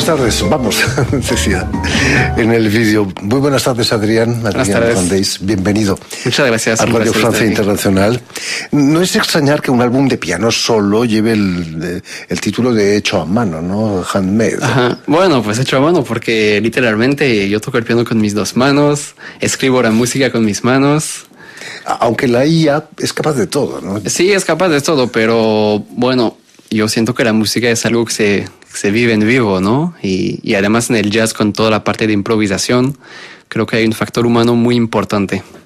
buenas tardes. Vamos, decía en el vídeo. Muy buenas tardes, Adrián Randeix. Bienvenido. Muchas gracias. A Radio Francia Internacional. No es extrañar que un álbum de piano solo lleve el título de hecho a mano, ¿no? Handmade. Ajá. Bueno, pues hecho a mano porque literalmente yo toco el piano con mis dos manos, escribo la música con mis manos. Aunque la IA es capaz de todo, ¿no? Sí, es capaz de todo, pero bueno, yo siento que la música es algo que se vive en vivo, ¿no? Y además en el jazz con toda la parte de improvisación, creo que hay un factor humano muy importante.